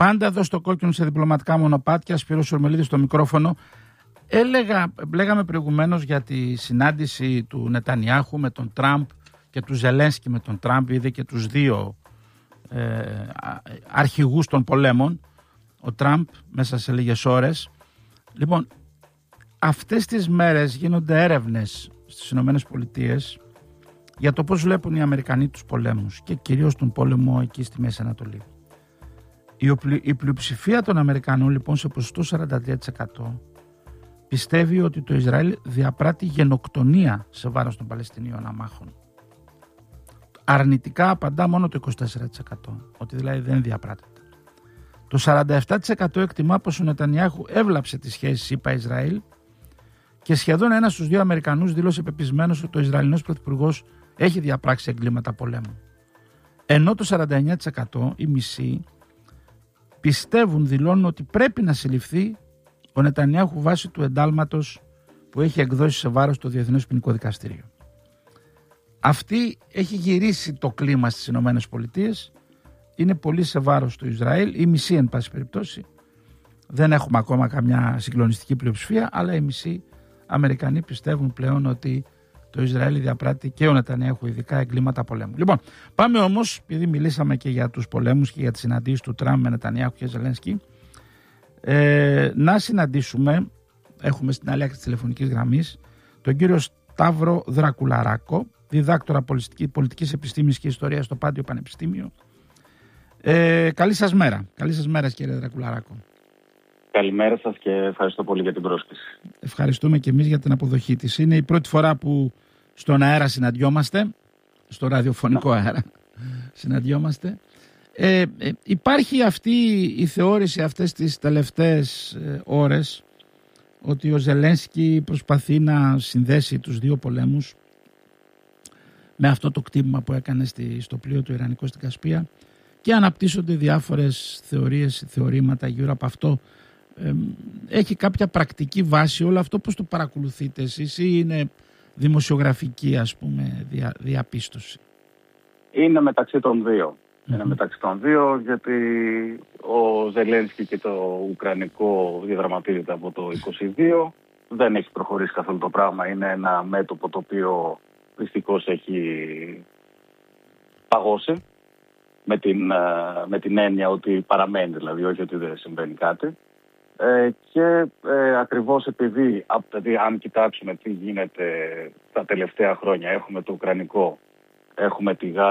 Πάντα εδώ στο Κόκκινο σε διπλωματικά μονοπάτια, Σπύρος Ορμελίδης στο μικρόφωνο. Λέγαμε προηγουμένως για τη συνάντηση του Νετανιάχου με τον Τραμπ και του Ζελένσκι με τον Τραμπ. Είδε και τους δύο αρχηγούς των πολέμων, ο Τραμπ μέσα σε λίγες ώρες. Λοιπόν, αυτές τις μέρες γίνονται έρευνες στις Ηνωμένες Πολιτείες για το πώς βλέπουν οι Αμερικανοί τους πολέμους και κυρίως τον πόλεμο εκεί στη Μέση Ανατολή. Η πλειοψηφία των Αμερικανών λοιπόν σε ποσοστό 43% πιστεύει ότι το Ισραήλ διαπράττει γενοκτονία σε βάρος των Παλαιστινίων αμάχων. Αρνητικά απαντά μόνο το 24%, ότι δηλαδή δεν διαπράττεται. Το 47% εκτιμά πως ο Νετανιάχου έβλαψε τις σχέσεις ΗΠΑ-Ισραήλ και σχεδόν ένας στους δύο Αμερικανούς δήλωσε πεπισμένος ότι ο Ισραηλινός πρωθυπουργός έχει διαπράξει εγκλήματα πολέμου. Ενώ το 49%, οι μισοί, δηλώνουν ότι πρέπει να συλληφθεί ο Νετανιάχου βάσει του εντάλματος που έχει εκδώσει σε βάρος το Διεθνές Ποινικό Δικαστήριο. Αυτή έχει γυρίσει το κλίμα στις Ηνωμένες Πολιτείες. Είναι πολύ σε βάρος του Ισραήλ, η μισή εν πάση περιπτώσει. Δεν έχουμε ακόμα καμιά συγκλονιστική πλειοψηφία, αλλά οι μισοί Αμερικανοί πιστεύουν πλέον ότι το Ισραήλ διαπράττει και ο Νετανιάχου ειδικά εγκλήματα πολέμου. Λοιπόν, πάμε όμως, επειδή μιλήσαμε και για τους πολέμους και για τις συναντήσεις του Τραμπ με Νετανιάχου και Ζελένσκι, να συναντήσουμε, έχουμε στην άλλη άκρη της τηλεφωνικής γραμμής, τον κύριο Σταύρο Δρακουλαράκο, διδάκτορα πολιτικής επιστήμης και ιστορίας στο Πάντιο Πανεπιστήμιο. Καλή σας μέρα. Καλή σας μέρα, κύριε Δρακουλαράκο. Καλημέρα σας και ευχαριστώ πολύ για την πρόσκληση. Ευχαριστούμε και εμείς για την αποδοχή της. Είναι η πρώτη φορά που στον αέρα συναντιόμαστε, στο ραδιοφωνικό αέρα συναντιόμαστε. Υπάρχει αυτή η θεώρηση αυτές τις τελευταίες ώρες ότι ο Ζελένσκι προσπαθεί να συνδέσει τους δύο πολέμους με αυτό το κτύπημα που έκανε στο πλοίο του Ιρανικού στην Κασπία και αναπτύσσονται διάφορες θεωρίες, θεωρήματα γύρω από αυτό. Έχει κάποια πρακτική βάση όλο αυτό? Πώς το παρακολουθείτε εσείς, ή είναι δημοσιογραφική, ας πούμε, διαπίστωση? Είναι μεταξύ των δύο. Είναι μεταξύ των δύο, γιατί ο Ζελένσκι και το Ουκρανικό διαδραματίζεται από το 22. Δεν έχει προχωρήσει καθόλου το πράγμα. Είναι ένα μέτωπο το οποίο δυστυχώς έχει παγώσει, με την έννοια ότι παραμένει, δηλαδή όχι ότι δεν συμβαίνει κάτι. Και ακριβώς επειδή αν κοιτάξουμε τι γίνεται τα τελευταία χρόνια, έχουμε το Ουκρανικό, έχουμε τη Γάζα,